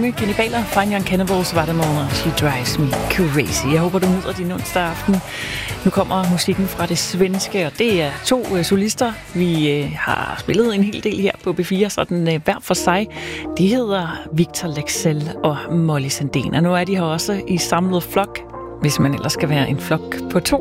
unge kannibaler. Fine Young Cannibals var der med She Drives Me Crazy. Jeg håber, du nyder din onsdag aften. Nu kommer musikken fra det svenske, og det er 2 solister. Vi har spillet en hel del her på B4, sådan hver for sig. De hedder Victor Leksell og Molly Sandén, og nu er de her også i samlet flok, hvis man ellers skal være en flok på 2.